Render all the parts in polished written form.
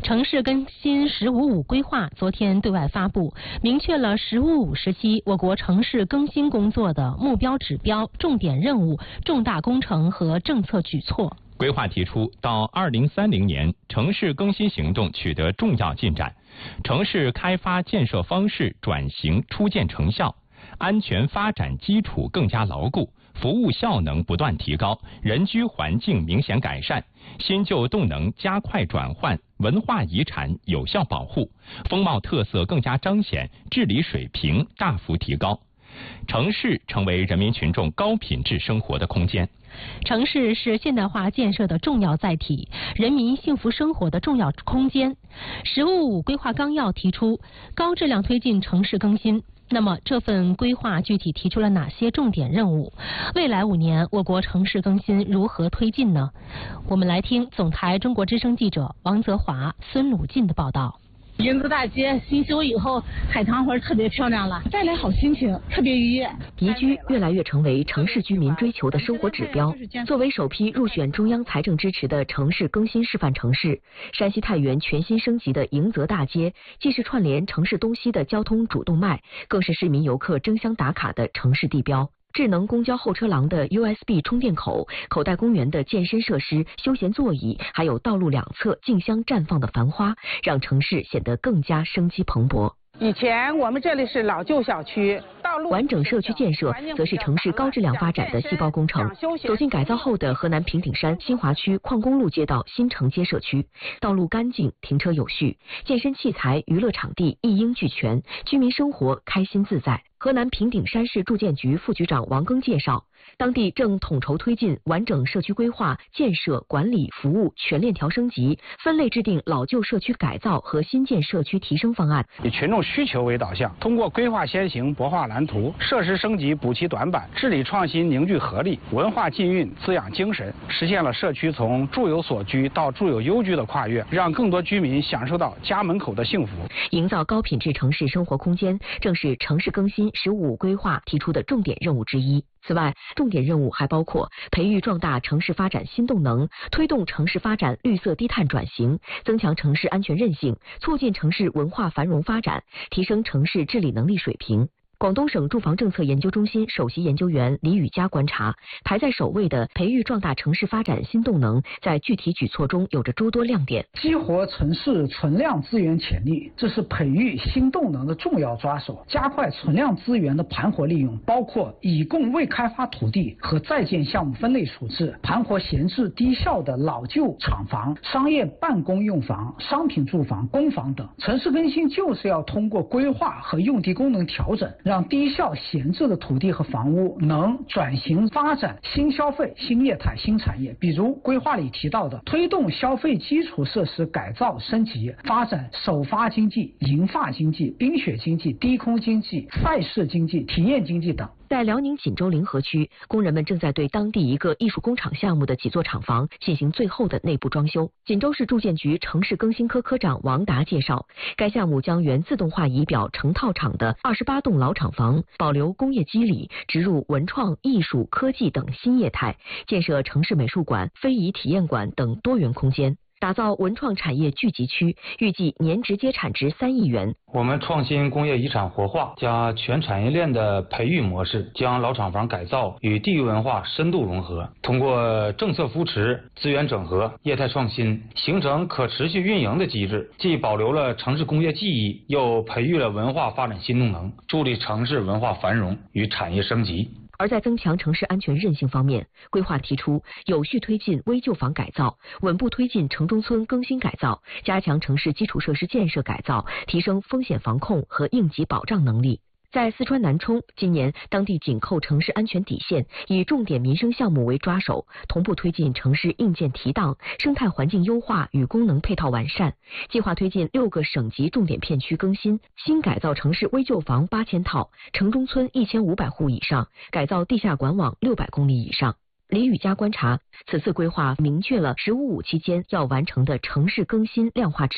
城市更新“十五五”规划昨天对外发布，明确了“十五五”时期我国城市更新工作的目标指标、重点任务、重大工程和政策举措。 规划提出，到2030年，城市更新行动取得重要进展，城市开发建设方式转型初见成效，安全发展基础更加牢固，服务效能不断提高，人居环境明显改善，新旧动能加快转换，文化遗产有效保护，风貌特色更加彰显，治理水平大幅提高。城市成为人民群众高品质生活的空间。 城市是现代化建设的重要载体，人民幸福生活的重要空间。“十五五”规划纲要提出，高质量推进城市更新。那么，这份规划具体提出了哪些重点任务？未来5年，我国城市更新如何推进呢？我们来听总台中国之声记者王泽华、孙鲁进的报道。 迎子大街新修以后，海棠花特别漂亮了，带来好心情，特别愉悦。 宜居越来越成为城市居民追求的生活指标。作为首批入选中央财政支持的城市更新示范城市，山西太原全新升级的迎泽大街，既是串联城市东西的交通主动脉，更是市民游客争相打卡的城市地标。智能公交候车廊的 USB 充电口、口袋公园的健身设施、休闲座椅，还有道路两侧竞相绽放的繁花，让城市显得更加生机蓬勃。 以前我们这里是老旧小区，道路完整社区建设则是城市高质量发展的细胞工程。走进改造后的河南平顶山新华区矿工路街道新城街社区，道路干净，停车有序，健身器材、娱乐场地一应俱全，居民生活开心自在。河南平顶山市住建局副局长王庚介绍，当地正统筹推进完整社区规划、建设、管理、服务全链条升级，分类制定老旧社区改造和新建社区提升方案， 以群众需求为导向，通过规划先行、博画蓝图、设施升级补齐短板、治理创新凝聚合力、文化浸蕴滋养精神，实现了社区从住有所居到住有优居的跨越，让更多居民享受到家门口的幸福。 营造高品质城市生活空间，正是城市更新“十五五”规划提出的重点任务之一。此外，重点任务还包括培育壮大城市发展新动能，推动城市发展绿色低碳转型，增强城市安全韧性，促进城市文化繁荣发展，提升城市治理能力水平。广东省住房政策研究中心首席研究员李宇佳观察，排在首位的培育壮大城市发展新动能，在具体举措中有着诸多亮点。 激活城市存量资源潜力，这是培育新动能的重要抓手。加快存量资源的盘活利用，包括已供未开发土地和在建项目分类处置，盘活闲置低效的老旧厂房、商业办公用房、商品住房、公房等。城市更新就是要通过规划和用地功能调整，让低效闲置的土地和房屋能转型发展新消费、新业态、新产业。比如规划里提到的，推动消费基础设施改造升级，发展首发经济、银发经济、冰雪经济、低空经济、赛事经济、体验经济等。 在辽宁锦州临河区，工人们正在对当地一个艺术工厂项目的几座厂房进行最后的内部装修。锦州市住建局城市更新科科长王达介绍，该项目将原自动化仪表成套厂的28栋老厂房保留工业基理，植入文创、艺术、科技等新业态，建设城市美术馆、非遗体验馆等多元空间，打造文创产业聚集区，预计年直接产值3亿元。 我们创新工业遗产活化加全产业链的培育模式，将老厂房改造与地域文化深度融合，通过政策扶持、资源整合、业态创新，形成可持续运营的机制，既保留了城市工业记忆，又培育了文化发展新动能，助力城市文化繁荣与产业升级。 而在增强城市安全韧性方面，规划提出有序推进危旧房改造，稳步推进城中村更新改造，加强城市基础设施建设改造，提升风险防控和应急保障能力。在四川南充，今年当地紧扣城市安全底线，以重点民生项目为抓手，同步推进城市硬件提档、生态环境优化与功能配套完善，计划推进6个省级重点片区更新，新改造城市危旧房8000套，城中村1500户以上，改造地下管网600公里以上。李宇佳观察，此次规划明确了“十五五”期间要完成的城市更新量化指标。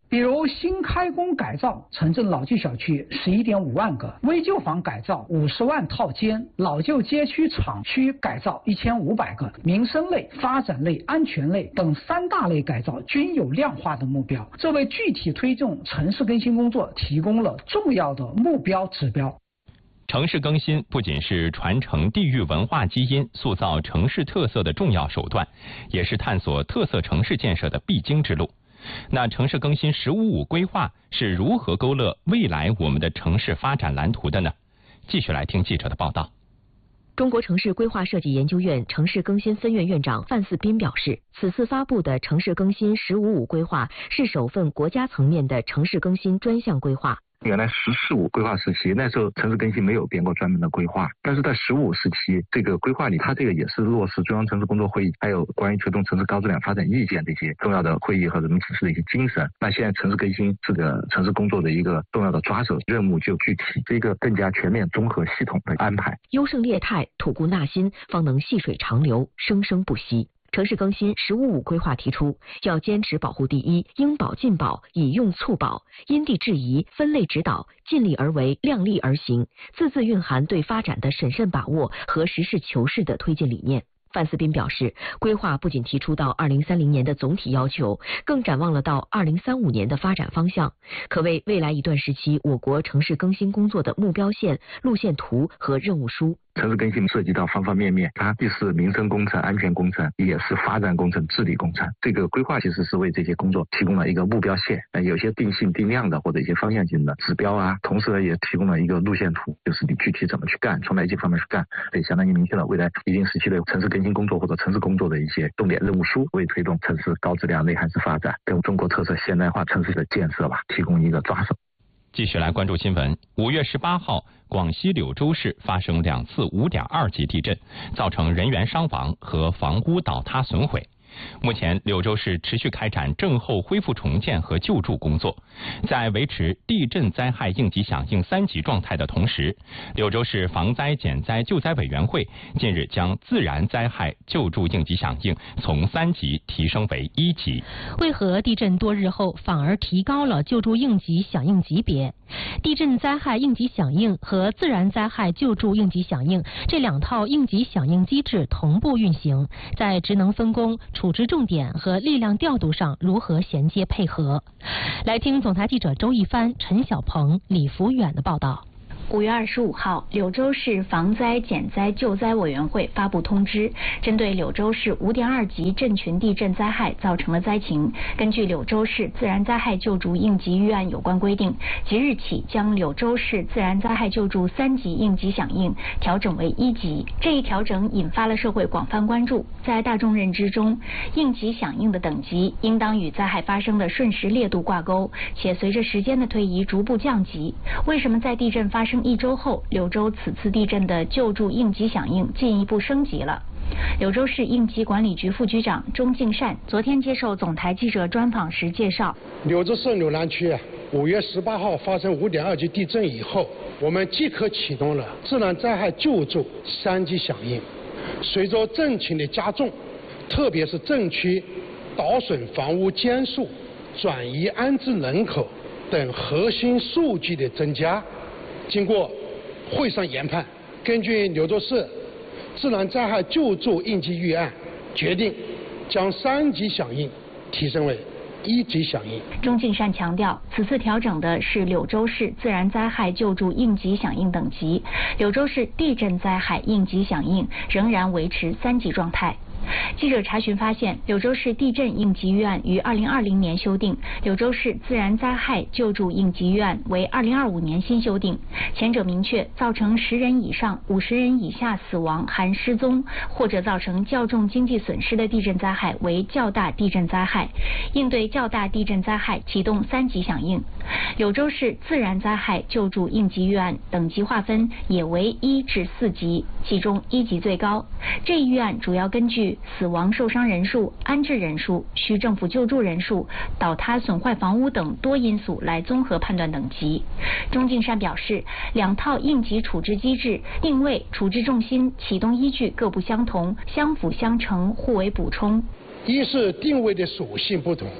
比如新开工改造城镇老旧小区11.5万个，危旧房改造50万套间，老旧街区厂区改造1500个，民生类、发展类、安全类等3大类改造均有量化的目标，这为具体推动城市更新工作提供了重要的目标指标。 城市更新不仅是传承地域文化基因、塑造城市特色的重要手段，也是探索特色城市建设的必经之路。那城市更新“15+5”规划是如何勾勒未来我们的城市发展蓝图的呢？继续来听记者的报道。 中国城市规划设计研究院城市更新分院院长范四斌表示，此次发布的城市更新“15+5”规划是首份国家层面的城市更新专项规划。 原来“14+5”规划时期，那时候城市更新没有编过专门的规划，但是在“15+5”时期，这个规划里，它这个也是落实中央城市工作会议，还有关于推动城市高质量发展意见这些重要的会议和人民指示的一些精神。那现在城市更新这个城市工作的一个重要的抓手，任务就具体，是一个更加全面、综合、系统的安排。 优胜劣汰，吐故纳新，方能细水长流，生生不息。城市更新“15+5”规划提出，要坚持保护第一，应保尽保，以用促保，因地制宜，分类指导，尽力而为，量力而行，字字蕴含对发展的审慎把握和实事求是的推进理念。范四斌表示，规划不仅提出到2030年的总体要求，更展望了到2035年的发展方向，可谓未来一段时期我国城市更新工作的目标线、路线图和任务书。 城市更新涉及到方方面面，它既是民生工程、安全工程，也是发展工程、治理工程。这个规划其实是为这些工作提供了一个目标线，有些定性定量的或者一些方向性的指标啊，同时呢也提供了一个路线图，就是你具体怎么去干，从哪些方面去干，也相当于明确了未来一定时期的城市更新工作或者城市工作的一些重点任务书，为推动城市高质量内涵式发展跟中国特色现代化城市的建设提供一个抓手。 继续来关注新闻。5月18号，广西柳州市发生2次5.2级地震，造成人员伤亡和房屋倒塌损毁。目前，柳州市持续开展震后恢复重建和救助工作，在维持地震灾害应急响应3级状态的同时，柳州市防灾减灾救灾委员会近日将自然灾害救助应急响应从3级提升为1级。 为何地震多日后反而提高了救助应急响应级别？地震灾害应急响应和自然灾害救助应急响应这2套应急响应机制同步运行，在职能分工、处置重点和力量调度上如何衔接配合？来听总台记者周一帆、陈小鹏、李福远的报道。 5月25号，柳州市防灾减灾救灾委员会发布通知，针对柳州市5.2级震群地震灾害造成的灾情，根据柳州市自然灾害救助应急预案有关规定，即日起将柳州市自然灾害救助3级应急响应调整为1级。这一调整引发了社会广泛关注。在大众认知中，应急响应的等级应当与灾害发生的瞬时烈度挂钩，且随着时间的推移逐步降级。为什么在地震发生1周后，柳州此次地震的救助应急响应进一步升级了？柳州市应急管理局副局长钟敬善昨天接受总台记者专访时介绍， 柳州市柳南区5月18号发生5.2级地震以后，我们即刻启动了自然灾害救助3级响应。随着震情的加重，特别是震区倒损房屋间数、转移安置人口等核心数据的增加，经过会上研判，根据柳州市自然灾害救助应急预案，决定将3级响应提升为1级响应。 钟敬善强调，此次调整的是柳州市自然灾害救助应急响应等级，柳州市地震灾害应急响应仍然维持3级状态。记者查询发现，柳州市地震应急预案于2020年修订，柳州市自然灾害救助应急预案为2025年新修订。前者明确造成10人以上50人以下死亡含失踪或者造成较重经济损失的地震灾害为较大地震灾害，应对较大地震灾害启动3级响应。柳州市自然灾害救助应急预案等级划分也为1至4级，其中1级最高。这一预案主要根据死亡受伤人数、安置人数、需政府救助人数、倒塌损坏房屋等多因素来综合判断等级。钟敬善表示，2套应急处置机制定位、处置重心、启动依据各不相同，相辅相成，互为补充。 一是定位的属性不同，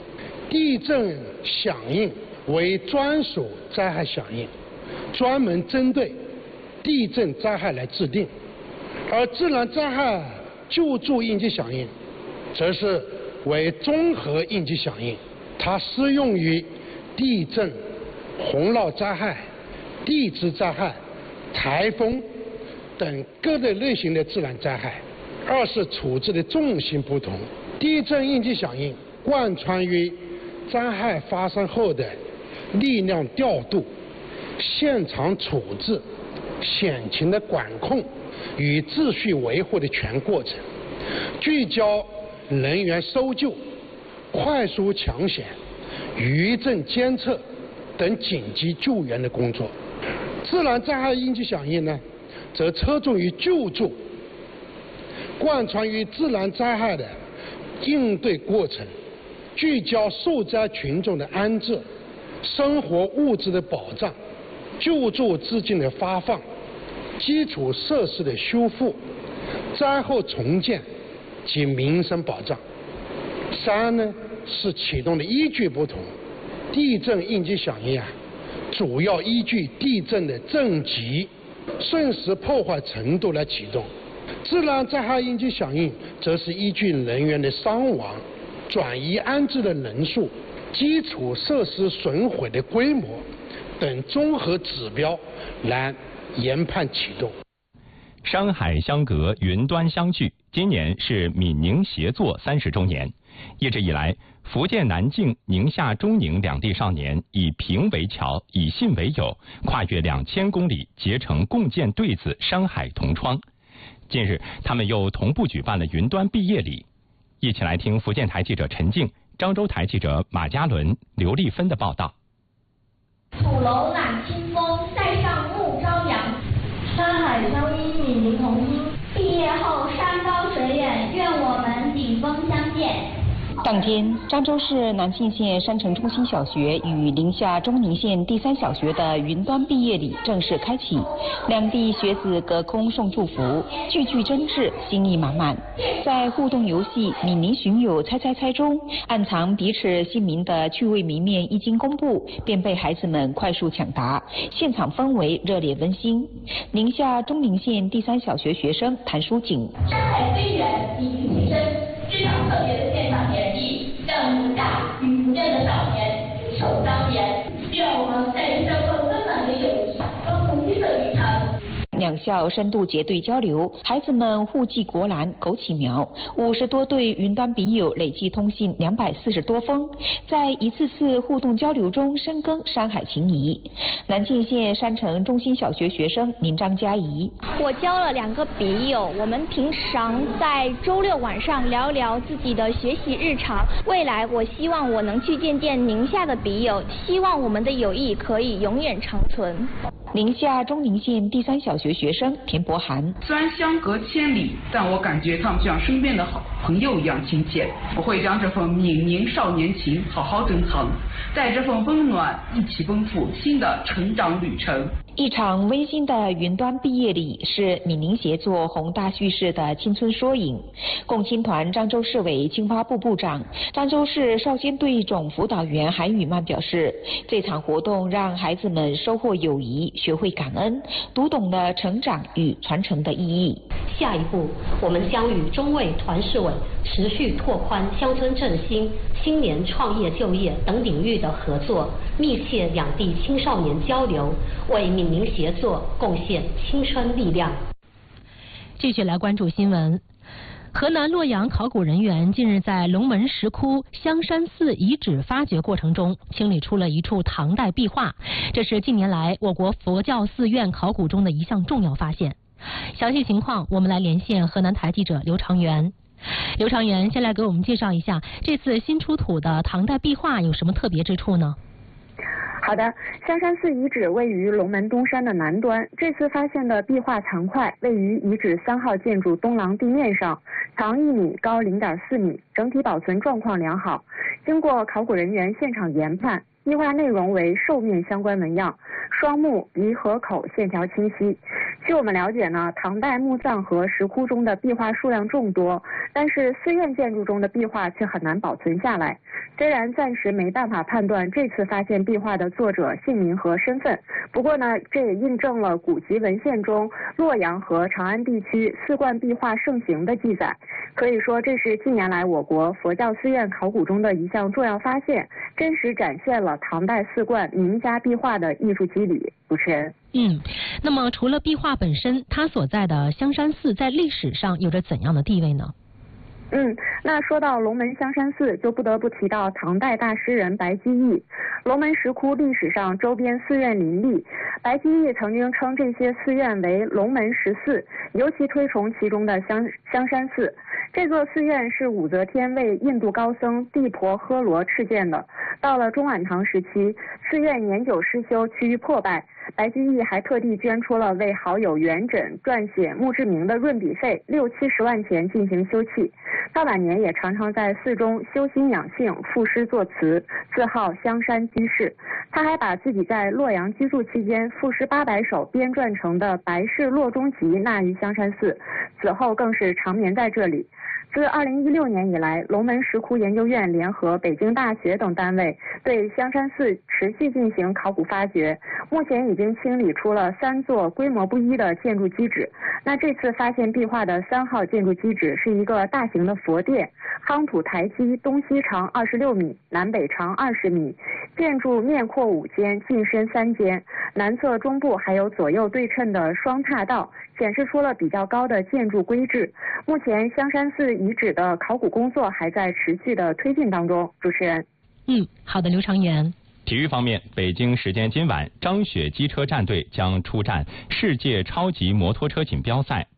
地震响应为专属灾害响应，专门针对地震灾害来制定；而自然灾害救助应急响应则是为综合应急响应，它适用于地震、洪涝灾害、地质灾害、台风等各类型的自然灾害。二是处置的重心不同，地震应急响应贯穿于灾害发生后的力量调度、现场处置、险情的管控与秩序维护的全过程，聚焦人员搜救、快速抢险、余震监测等紧急救援的工作。自然灾害应急响应呢，则侧重于救助，贯穿于自然灾害的应对过程，聚焦受灾群众的安置、生活物资的保障、救助资金的发放、基础设施的修复、灾后重建及民生保障。三呢是启动的依据不同，地震应急响应主要依据地震的震级、瞬时破坏程度来启动；自然灾害应急响应则是依据人员的伤亡、转移安置的人数、基础设施损毁的规模等综合指标来研判启动。 山海相隔，云端相聚，今年是闽宁协作30周年。一直以来，福建南靖、宁夏中宁两地少年以平为桥，以信为友，跨越2000公里，结成共建对子，山海同窗。近日，他们又同步举办了云端毕业礼。一起来听福建台记者陈静、漳州台记者马嘉伦、刘丽芬的报道。 楚楼揽清风，塞上暮朝阳，山海相依，闽宁同心。毕业后山高水远，愿我们顶峰相见。 当天，漳州市南靖县山城中心小学与宁夏中宁县第3小学的云端毕业礼正式开启，两地学子隔空送祝福，句句真挚，心意满满。在互动游戏“闽宁寻友猜猜猜”中，暗藏彼此姓名的趣味谜面一经公布，便被孩子们快速抢答，现场氛围热烈温馨。宁夏中宁县第3小学学生谭淑锦： 山海虽远，地域其深，这场特别的现场演绎，让宁夏与福建的少年携手相连，愿我们在这份温暖的友谊和不屈的旅程。 两校深度结对交流，孩子们互寄国兰、枸杞苗，50多对云端笔友累计通信240多封，在一次次互动交流中深耕山海情谊。南靖县山城中心小学学生林张佳怡： 我交了2个笔友，我们平常在周6晚上聊聊自己的学习日常。未来我希望我能去见见宁夏的笔友，希望我们的友谊可以永远长存。 宁夏中宁县第3小学学生田伯涵： 虽然相隔千里，但我感觉他们像身边的好朋友一样亲切。我会将这份闽宁少年情好好珍藏，带这份温暖一起奔赴新的成长旅程。 一场温馨的云端毕业礼是闽宁协作宏大叙事的青春缩影。共青团漳州市委青发部部长、漳州市少先队总辅导员韩宇曼表示，这场活动让孩子们收获友谊，学会感恩，读懂了成长与传承的意义。 下一步，我们将与中卫团市委持续拓宽乡村振兴、青年创业就业等领域的合作，密切两地青少年交流，为闽宁协作贡献青春力量。 继续来关注新闻。河南洛阳考古人员近日在龙门石窟香山寺遗址发掘过程中，清理出了一处唐代壁画，这是近年来我国佛教寺院考古中的一项重要发现。详细情况，我们来连线河南台记者刘长元。刘长元，先来给我们介绍一下这次新出土的唐代壁画有什么特别之处呢？ 好的，香山寺遗址位于龙门东山的南端，这次发现的壁画残块位于遗址3号建筑东廊地面上，长1米，高0.4米，整体保存状况良好。经过考古人员现场研判，壁画内容为兽面相关纹样，双目、鼻、颌、口线条清晰， 据我们了解呢，唐代墓葬和石窟中的壁画数量众多，但是寺院建筑中的壁画却很难保存下来。虽然暂时没办法判断这次发现壁画的作者姓名和身份，不过呢，这也印证了古籍文献中洛阳和长安地区寺观壁画盛行的记载。可以说，这是近年来我国佛教寺院考古中的一项重要发现，真实展现了唐代寺观名家壁画的艺术肌理。主持人。 那么除了壁画本身，它所在的香山寺在历史上有着怎样的地位呢？ 那说到龙门香山寺，就不得不提到唐代大诗人白居易。龙门石窟历史上周边寺院林立，白居易曾经称这些寺院为龙门石寺，尤其推崇其中的香山寺。这座寺院是武则天为印度高僧地婆诃罗敕建的。到了中晚唐时期，寺院年久失修，趋于破败。白居易还特地捐出了为好友元稹撰写墓志铭的润笔费60-70万钱进行修葺。到晚年也常常在寺中修心养性，赋诗作词，自号香山居士。他还把自己在洛阳居住期间赋诗800首编撰成的《白氏洛中集》纳于香山寺，此后更是长眠在这里。自2016年以来，龙门石窟研究院联合北京大学等单位对香山寺持续进行考古发掘，目前已经清理出了3座规模不一的建筑基址。那这次发现壁画的3号建筑基址是一个大型的佛殿，夯土台基，东西长26米，南北长20米，建筑面阔5间，进深3间，南侧中部还有左右对称的双踏道，显示出了比较高的建筑规制。目前香山寺遗址的考古工作还在持续的推进当中。主持人。 好的，刘长岩。 体育方面，北京时间今晚，张雪机车战队将出战世界超级摩托车锦标赛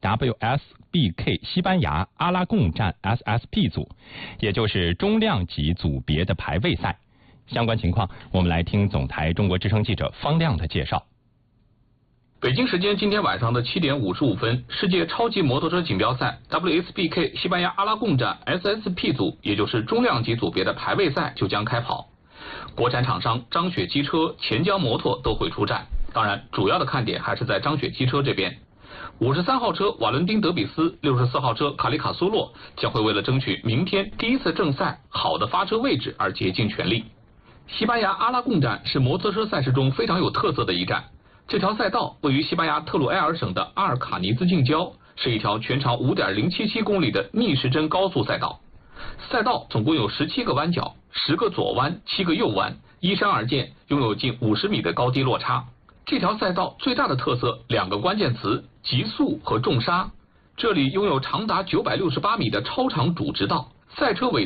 WSBK 西班牙阿拉贡站 SSP 组，也就是中量级组别的排位赛。相关情况，我们来听总台中国之声记者方亮的介绍。 北京时间今天晚上的7点55分，世界超级摩托车锦标赛 WSBK 西班牙阿拉贡站 SSP 组，也就是中量级组别的排位赛就将开跑。国产厂商张雪机车、钱江摩托都会出战，当然主要的看点还是在张雪机车这边。53号车瓦伦丁德比斯、64号车卡里卡苏洛将会为了争取明天第一次正赛好的发车位置而竭尽全力。西班牙阿拉贡站是摩托车赛事中非常有特色的一站，这条赛道位于西班牙特鲁埃尔省的阿尔卡尼兹近郊，是一条全长5.077公里的逆时针高速赛道。赛道总共有17个弯角，10个左弯，7个右弯，依山而建，拥有近50米的高低落差。这条赛道最大的特色2个关键词：极速和重刹。这里拥有长达968米的超长主直道，赛车尾